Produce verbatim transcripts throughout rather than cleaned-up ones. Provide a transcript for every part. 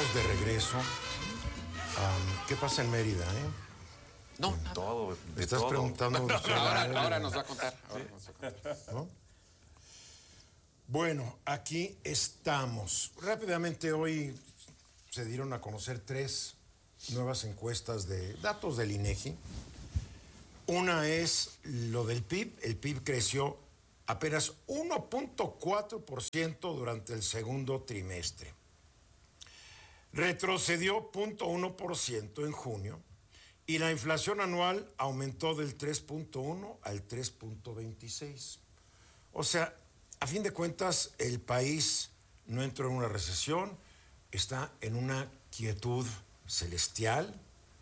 estamos de regreso. Um, ¿Qué pasa en Mérida, eh? No, nada. Todo. ¿Me estás todo. preguntando? No, ahora, ahora nos va a contar. Ahora ¿Sí? nos va a contar. ¿No? Bueno, aquí estamos. Rápidamente hoy se dieron a conocer tres nuevas encuestas de datos del INEGI. Una es lo del P I B. El P I B creció apenas uno punto cuatro por ciento durante el segundo trimestre. Retrocedió cero punto uno por ciento en junio y la inflación anual aumentó del tres punto uno al tres punto veintiséis. O sea, a fin de cuentas, el país no entró en una recesión, está en una quietud celestial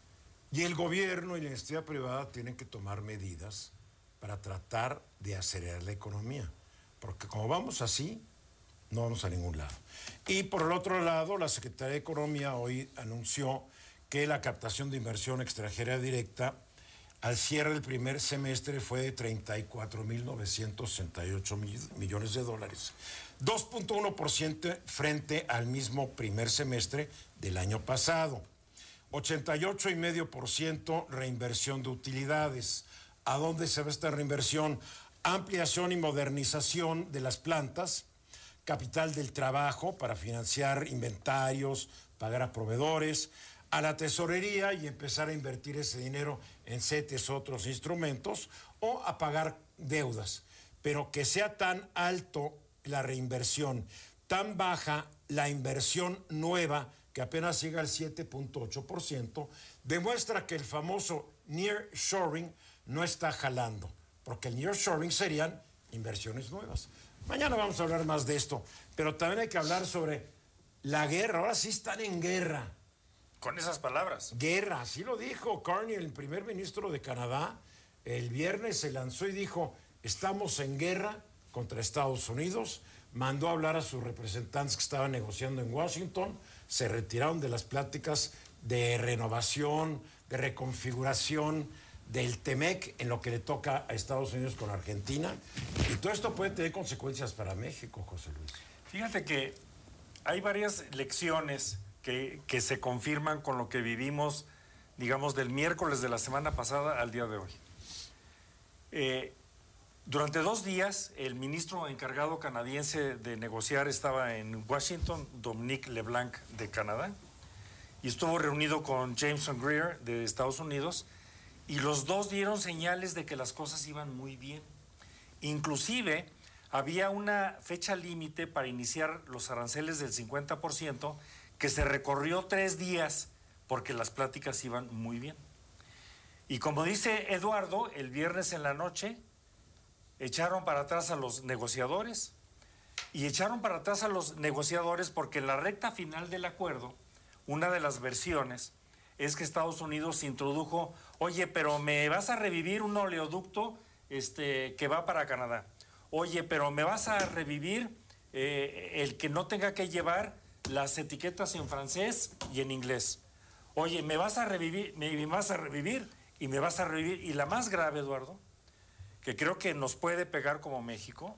y el gobierno y la iniciativa privada tienen que tomar medidas para tratar de acelerar la economía, porque como vamos así, no vamos a ningún lado. Y por el otro lado, la Secretaría de Economía hoy anunció que la captación de inversión extranjera directa al cierre del primer semestre fue de treinta y cuatro mil novecientos sesenta y ocho millones de dólares, dos punto uno por ciento frente al mismo primer semestre del año pasado. ochenta y ocho coma cinco por ciento reinversión de utilidades. ¿A dónde se va esta reinversión? Ampliación y modernización de las plantas, capital del trabajo para financiar inventarios, pagar a proveedores, a la tesorería y empezar a invertir ese dinero en CETES, otros instrumentos, o a pagar deudas. Pero que sea tan alto la reinversión, tan baja la inversión nueva, que apenas llega al siete punto ocho por ciento, demuestra que el famoso nearshoring no está jalando, porque el nearshoring serían inversiones nuevas. Mañana vamos a hablar más de esto, pero también hay que hablar sobre la guerra. Ahora sí están en guerra. Con esas palabras. Guerra, así lo dijo Carney, el primer ministro de Canadá. El viernes se lanzó y dijo, estamos en guerra contra Estados Unidos. Mandó a hablar a sus representantes que estaban negociando en Washington. Se retiraron de las pláticas de renovación, de reconfiguración del TEMEC en lo que le toca a Estados Unidos con Argentina. Y todo esto puede tener consecuencias para México, José Luis. Fíjate que hay varias lecciones que, que se confirman con lo que vivimos, digamos, del miércoles de la semana pasada al día de hoy. Eh, durante dos días, el ministro encargado canadiense de negociar estaba en Washington, Dominic LeBlanc de Canadá, y estuvo reunido con Jameson Greer de Estados Unidos, y los dos dieron señales de que las cosas iban muy bien. Inclusive, había una fecha límite para iniciar los aranceles del cincuenta por ciento que se recorrió tres días porque las pláticas iban muy bien. Y como dice Eduardo, el viernes en la noche echaron para atrás a los negociadores y echaron para atrás a los negociadores porque en la recta final del acuerdo, una de las versiones es que Estados Unidos introdujo, oye, pero me vas a revivir un oleoducto este, que va para Canadá. Oye, pero me vas a revivir eh, el que no tenga que llevar las etiquetas en francés y en inglés. Oye, me vas a revivir, me vas a revivir y me vas a revivir. Y la más grave, Eduardo, que creo que nos puede pegar como México,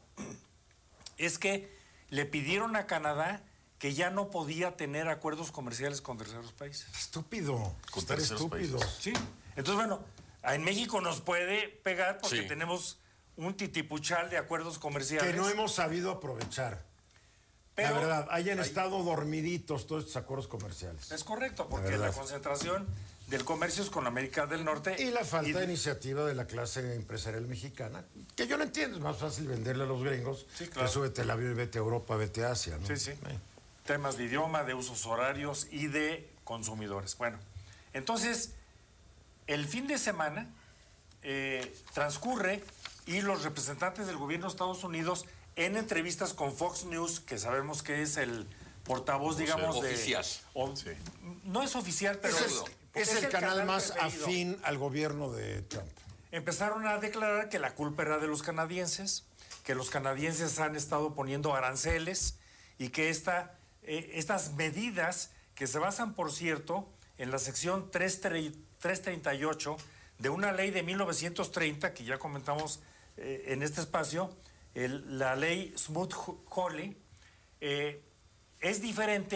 es que le pidieron a Canadá que ya no podía tener acuerdos comerciales con terceros países. Estúpido. Con terceros estúpido. países. Sí. Entonces, bueno, en México nos puede pegar porque sí. tenemos un titipuchal de acuerdos comerciales. Que no hemos sabido aprovechar. Pero la verdad, hayan hay... estado dormiditos todos estos acuerdos comerciales. Es correcto, porque la, la concentración del comercio es con América del Norte. Y la falta y... de iniciativa de la clase empresarial mexicana, que yo no entiendo, es más fácil venderle a los gringos, sí, claro. Que súbete el avión y vete a Europa, vete a Asia, ¿no? Sí, sí. Eh. Temas de idioma, de usos horarios y de consumidores. Bueno, entonces, el fin de semana eh, transcurre y los representantes del gobierno de Estados Unidos, en entrevistas con Fox News, que sabemos que es el portavoz, digamos, o sea, de... oficial. O, sí. No es oficial, pero... Es, es, es, es el, el canal, canal más preferido. Afín al gobierno de Trump. Empezaron a declarar que la culpa era de los canadienses, que los canadienses han estado poniendo aranceles y que esta, eh, estas medidas, que se basan, por cierto, en la sección trescientos treinta y ocho de una ley de mil novecientos treinta, que ya comentamos eh, en este espacio, el, la ley Smoot-Hawley, eh, es diferente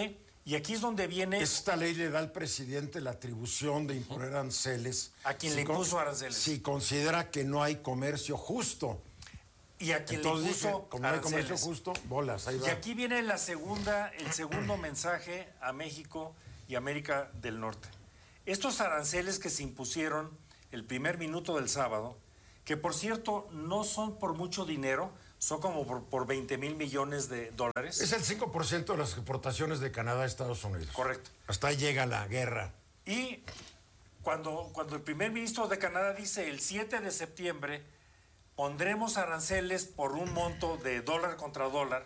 Y aquí es donde viene... Esta ley le da al presidente la atribución de imponer aranceles. A quien si le impuso aranceles. Si considera que no hay comercio justo. Y a quien Entonces, le impuso dice, como no hay comercio aranceles. justo, bolas, ahí va. Y aquí viene la segunda, el segundo mensaje a México y América del Norte. Estos aranceles que se impusieron el primer minuto del sábado, que por cierto no son por mucho dinero, son como por, por veinte mil millones de dólares. Es el cinco por ciento de las exportaciones de Canadá a Estados Unidos. Correcto. Hasta ahí llega la guerra. Y cuando, cuando el primer ministro de Canadá dice el siete de septiembre pondremos aranceles por un monto de dólar contra dólar,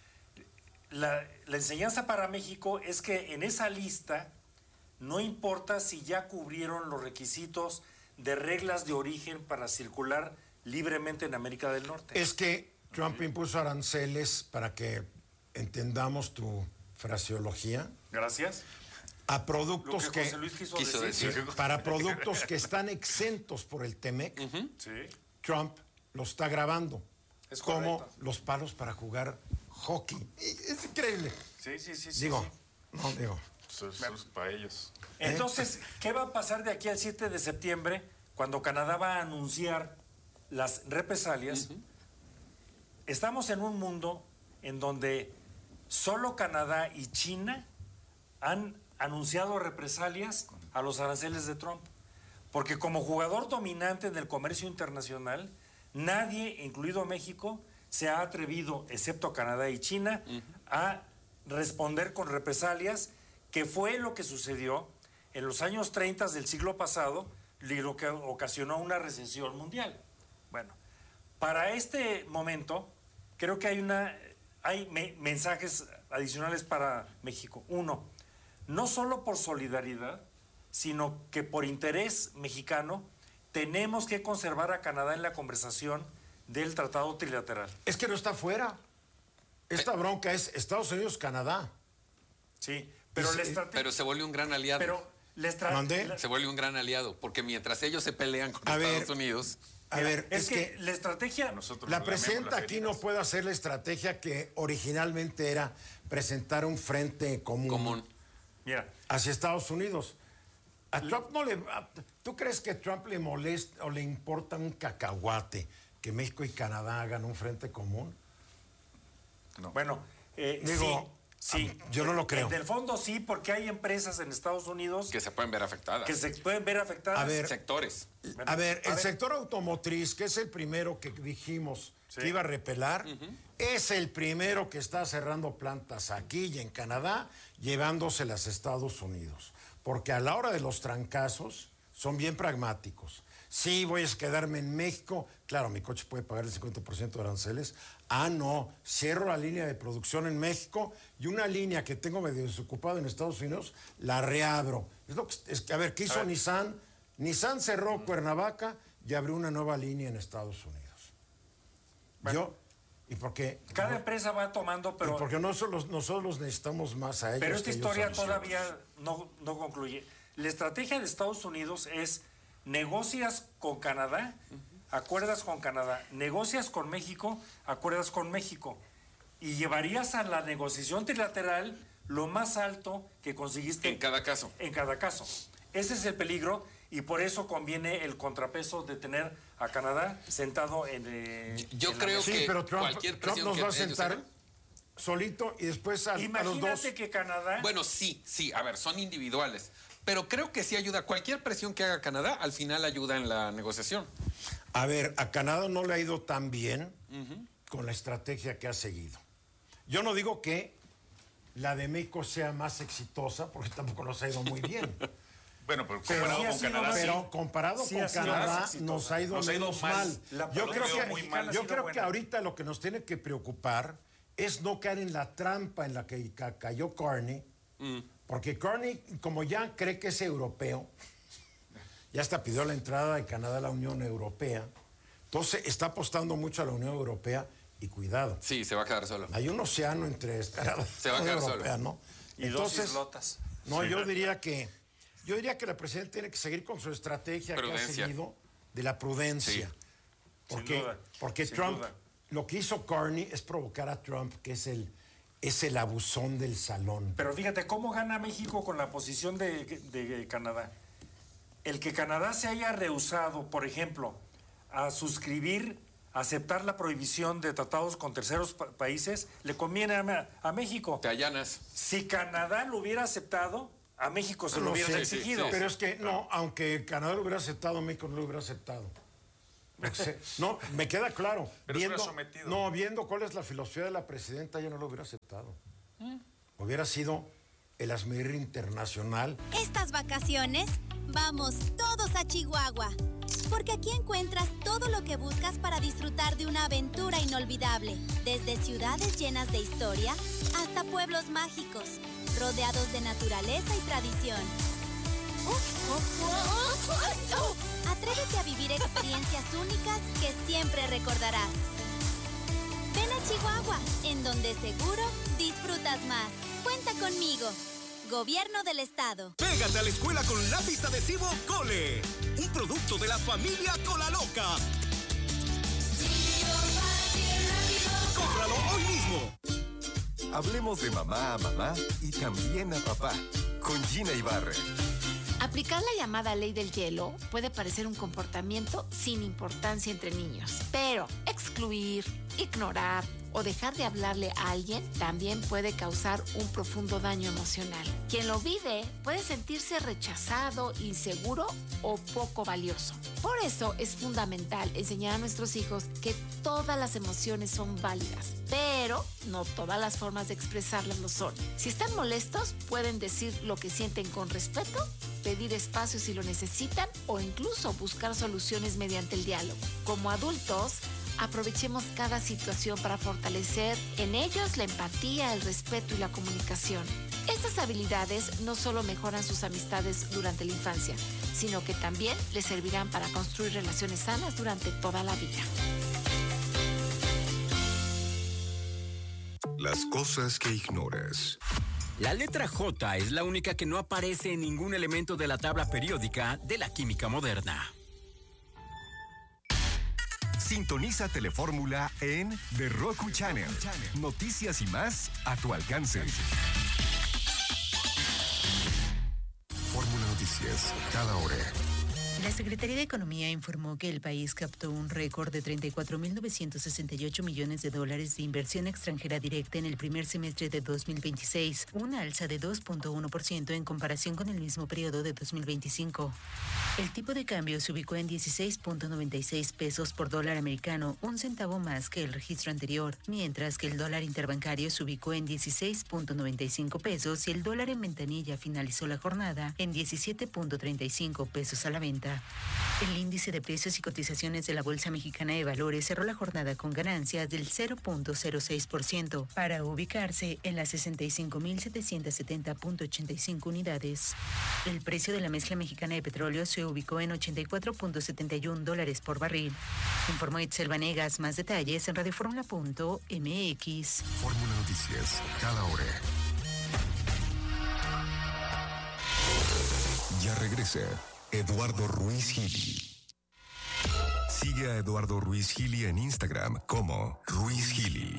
la, la enseñanza para México es que en esa lista no importa si ya cubrieron los requisitos de reglas de origen para circular libremente en América del Norte. Es que Trump impuso aranceles, para que entendamos tu fraseología, Gracias. a Lo productos que que, José Luis quiso, quiso decir. decir. para productos que están exentos por el Temec, Sí, Trump lo está grabando. es como correcto. los palos para jugar hockey. Y es increíble. Sí, sí, sí. sí, Digo, sí. no digo. Eso es, eso es para ellos. Entonces, ¿qué va a pasar de aquí al siete de septiembre cuando Canadá va a anunciar las represalias? Uh-huh. Estamos en un mundo en donde solo Canadá y China han anunciado represalias a los aranceles de Trump. Porque como jugador dominante en el comercio internacional, nadie, incluido México, se ha atrevido, excepto Canadá y China, uh-huh. a responder con represalias, que fue lo que sucedió en los años treinta del siglo pasado, lo que ocasionó una recesión mundial. Bueno, para este momento, creo que hay, una, hay me, mensajes adicionales para México. Uno, no solo por solidaridad, sino que por interés mexicano, tenemos que conservar a Canadá en la conversación del tratado trilateral. Es que no está fuera. Esta bronca es Estados Unidos-Canadá. Sí, pero, sí, estrate... pero se vuelve un gran aliado. Pero estra... ¿Mandé? Se vuelve un gran aliado, porque mientras ellos se pelean con a Estados ver, Unidos... A Mira, ver, es, es que, que la estrategia... Nosotros la presidenta aquí no puede hacer la estrategia que originalmente era presentar un frente común, común. Mira. hacia Estados Unidos. A Trump no le... A, ¿tú crees que a Trump le molesta o le importa un cacahuate que México y Canadá hagan un frente común? No. Bueno, eh, digo... Sí, sí. Yo no lo creo. Del fondo sí, porque hay empresas en Estados Unidos que se pueden ver afectadas. Que se pueden ver afectadas. A ver, sectores. Bueno, a ver, a el ver. sector automotriz, que es el primero que dijimos sí. que iba a repelar, uh-huh. es el primero que está cerrando plantas aquí y en Canadá, llevándoselas a Estados Unidos. Porque a la hora de los trancazos son bien pragmáticos. Sí, voy a quedarme en México. Claro, mi coche puede pagar el cincuenta por ciento de aranceles. Ah, no, cierro la línea de producción en México y una línea que tengo medio desocupada en Estados Unidos, la reabro. Es lo que, es que, a ver, ¿qué hizo Nissan? Nissan cerró uh-huh. Cuernavaca y abrió una nueva línea en Estados Unidos. Bueno, yo, ¿y por qué? Cada no, empresa va tomando, pero... Porque nosotros, nosotros necesitamos más a ellos. Pero esta que historia ellos todavía no, no concluye. La estrategia de Estados Unidos es negocias con Canadá, uh-huh. acuerdas con Canadá, negocias con México, acuerdas con México, y llevarías a la negociación trilateral lo más alto que conseguiste en cada caso. En cada caso. Ese es el peligro, y por eso conviene el contrapeso de tener a Canadá sentado en... Eh, Yo en creo la... que sí, pero Trump, cualquier Trump nos que va a sentar solito y después a, a los dos. Imagínate que Canadá... Bueno, sí, sí, a ver, son individuales. Pero creo que sí ayuda. Cualquier presión que haga Canadá, al final ayuda en la negociación. A ver, a Canadá no le ha ido tan bien uh-huh. con la estrategia que ha seguido. Yo no digo que la de México sea más exitosa, porque tampoco nos ha ido muy bien. Bueno, pero comparado pero, con sí Canadá... Pero sí. comparado sí con Canadá nos ha ido nos menos ha ido mal. mal. Yo creo que, muy mal. yo creo que ahorita lo que nos tiene que preocupar es no caer en la trampa en la que ca- cayó Carney, mm. porque Carney, como ya cree que es europeo, ya hasta pidió la entrada de Canadá a la Unión Europea, entonces está apostando mucho a la Unión Europea y cuidado. Sí, se va a quedar solo. Hay un océano entre Canadá se va a quedar Europea, solo. ¿no? Y entonces, dos islotas. No, sí. yo diría que yo diría que la presidenta tiene que seguir con su estrategia prudencia. que ha seguido de la prudencia. Sí. Porque, Sin duda. porque Sin Trump, duda. lo que hizo Carney es provocar a Trump, que es el, es el abusón del salón. Pero fíjate, ¿cómo gana México con la posición de, de Canadá? El que Canadá se haya rehusado, por ejemplo, a suscribir, a aceptar la prohibición de tratados con terceros pa países, le conviene a, a México. Te allanas. Si Canadá lo hubiera aceptado, a México se No, lo hubiera sí, exigido. sí, sí. Pero es que, no, aunque Canadá lo hubiera aceptado, México no lo hubiera aceptado. No, me queda claro. Pero viendo, sometido. No, viendo cuál es la filosofía de la presidenta, yo no lo hubiera aceptado. ¿Mm? Hubiera sido el hazmerir internacional. Estas vacaciones, vamos todos a Chihuahua. Porque aquí encuentras todo lo que buscas para disfrutar de una aventura inolvidable. Desde ciudades llenas de historia hasta pueblos mágicos, rodeados de naturaleza y tradición. Atrévete a vivir experiencias únicas que siempre recordarás. Ven a Chihuahua, en donde seguro disfrutas más. Cuenta conmigo. Gobierno del Estado. Pégate a la escuela con lápiz adhesivo Cole. Un producto de la familia Cola Loca. ¡Cómpralo hoy mismo! Hablemos de mamá a mamá y también a papá. Con Gina Ibarra. Aplicar la llamada ley del hielo puede parecer un comportamiento sin importancia entre niños, pero excluir, ignorar o dejar de hablarle a alguien también puede causar un profundo daño emocional. Quien lo vive puede sentirse rechazado, inseguro o poco valioso. Por eso es fundamental enseñar a nuestros hijos que todas las emociones son válidas, pero no todas las formas de expresarlas lo son. Si están molestos, pueden decir lo que sienten con respeto, pedir espacio si lo necesitan o incluso buscar soluciones mediante el diálogo. Como adultos, aprovechemos cada situación para fortalecer en ellos la empatía, el respeto y la comunicación. Estas habilidades no solo mejoran sus amistades durante la infancia, sino que también les servirán para construir relaciones sanas durante toda la vida. Las cosas que ignoras. La letra J es la única que no aparece en ningún elemento de la tabla periódica de la química moderna. Sintoniza Telefórmula en The Roku Channel. Noticias y más a tu alcance. Fórmula Noticias, cada hora. La Secretaría de Economía informó que el país captó un récord de treinta y cuatro mil novecientos sesenta y ocho millones de dólares de inversión extranjera directa en el primer semestre de dos mil veintiséis, una alza de dos punto uno por ciento en comparación con el mismo periodo de dos mil veinticinco. El tipo de cambio se ubicó en dieciséis punto noventa y seis pesos por dólar americano, un centavo más que el registro anterior, mientras que el dólar interbancario se ubicó en dieciséis punto noventa y cinco pesos y el dólar en ventanilla finalizó la jornada en diecisiete punto treinta y cinco pesos a la venta. El índice de precios y cotizaciones de la Bolsa Mexicana de Valores cerró la jornada con ganancias del cero punto cero seis por ciento para ubicarse en las sesenta y cinco mil setecientos setenta punto ochenta y cinco unidades. El precio de la mezcla mexicana de petróleo se ubicó en ochenta y cuatro punto setenta y uno dólares por barril. Informó Itzel Vanegas. Más detalles en radioformula punto m x. Fórmula Noticias, cada hora. Ya regresa Eduardo Ruiz Gili. Sigue a Eduardo Ruiz Gili en Instagram como Ruiz Gili.